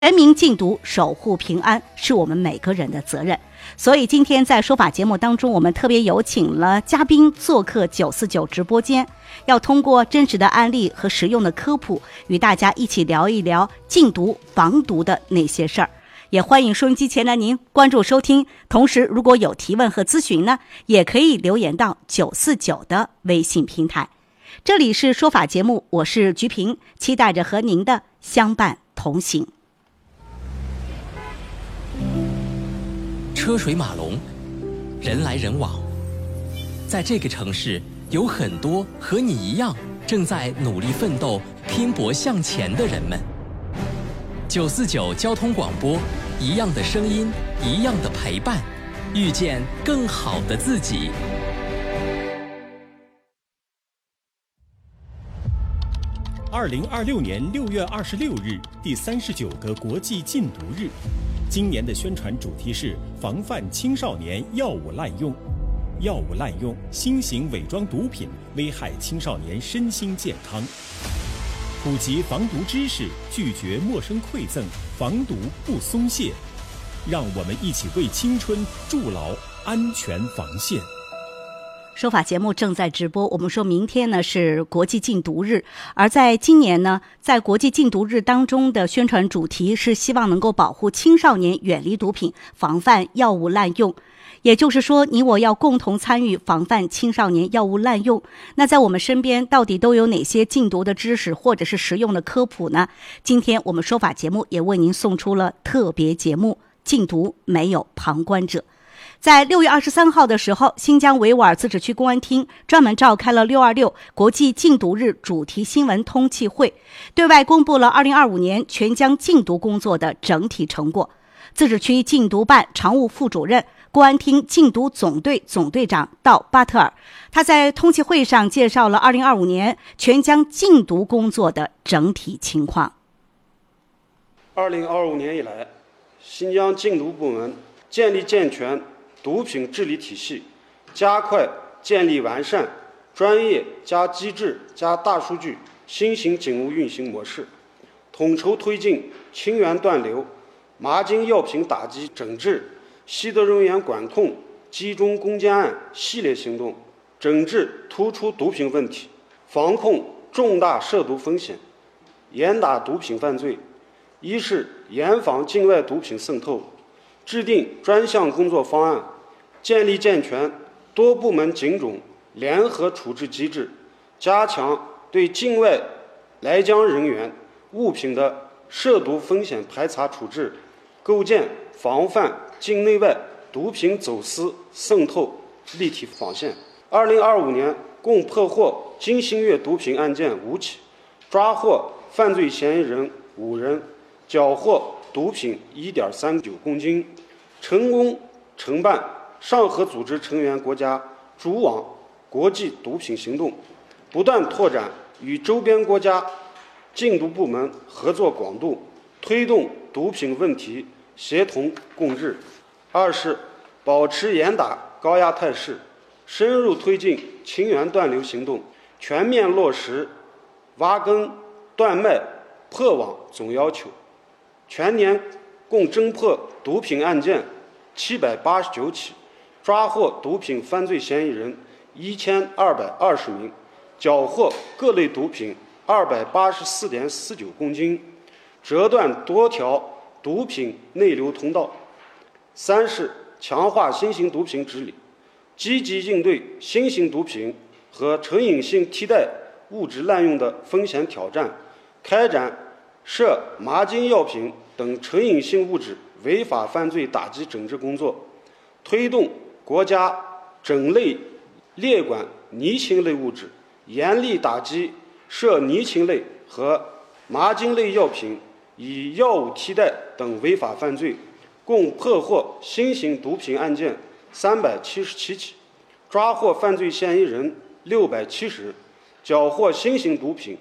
全民禁毒，守护平安，是我们每个人的责任。所以今天在说法节目当中，我们特别有请了嘉宾做客949直播间，要通过真实的案例和实用的科普，与大家一起聊一聊禁毒防毒的那些事儿。也欢迎收音机前的您关注收听，同时如果有提问和咨询呢，也可以留言到949的微信平台。这里是说法节目，我是菊萍，期待着和您的相伴同行。 车水马龙，人来人往，在这个城市有很多和你一样正在努力奋斗、拼搏向前的人们。949交通广播，一样的声音，一样的陪伴，遇见更好的自己。 2026年6月26日，第39个国际禁毒日。今年的宣传主题是防范青少年药物滥用。药物滥用，新型伪装毒品危害青少年身心健康。普及防毒知识，拒绝陌生馈赠，防毒不松懈。让我们一起为青春筑牢安全防线。 说法节目正在直播，我们说明天呢是国际禁毒日，而在今年呢，在国际禁毒日当中的宣传主题是希望能够保护青少年远离毒品，防范药物滥用。也就是说，你我要共同参与防范青少年药物滥用。那在我们身边到底都有哪些禁毒的知识或者是实用的科普呢？今天我们说法节目也为您送出了特别节目，禁毒没有旁观者。在6月23号的时候，新疆维吾尔自治区公安厅专门召开了626国际禁毒日主题新闻通气会，对外公布了2025年全疆禁毒工作的整体成果。自治区禁毒办常务副主任、公安厅禁毒总队总队长道巴特尔，他在通气会上介绍了2025年全疆禁毒工作的整体情况。 2025年以来，新疆禁毒部门建立健全毒品治理体系，加快建立完善专业加机制加大数据新型警务运行模式，统筹推进清源断流、麻筋药品打击整治、吸毒人员管控、集中攻坚案系列行动，整治突出毒品问题，防控重大涉毒风险，严打毒品犯罪。一是严防境外毒品渗透，制定专项工作方案，建立健全多部门警种联合处置机制，加强对境外来疆人员、物品的涉毒风险排查处置，构建防范境内外毒品走私渗透立体防线。2025年共破获金星月毒品案件5起，抓获犯罪嫌疑人5人，缴获毒品1.39公斤，成功承办上合组织成员国家主网国际毒品行动，不断拓展与周边国家禁毒部门合作广度，推动毒品问题协同共治。二是保持严打高压态势，深入推进清源断流行动，全面落实挖根断脉破网总要求，全年共侦破毒品案件789起，抓获毒品犯罪嫌疑人1220名，缴获各类毒品284.49公斤，折断多条毒品内流通道。三是强化新型毒品治理，积极应对新型毒品和成瘾性替代物质滥用的风险挑战，开展涉麻筋药品等成瘾性物质违法犯罪打击整治工作，推动国家整类列管泥氰类物质，严厉打击涉泥氰类和麻筋类药品以药物替代等违法犯罪，共破获新型毒品案件377起，抓获犯罪嫌疑人670人，缴获新型毒品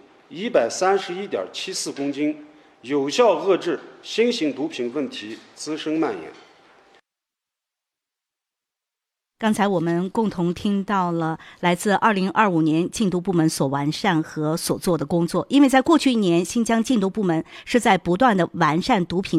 131.74公斤，有效遏制新型毒品问题滋生蔓延。 刚才我们共同听到了来自2025年禁毒部门所完善和所做的工作，因为在过去一年，新疆禁毒部门是在不断的完善毒品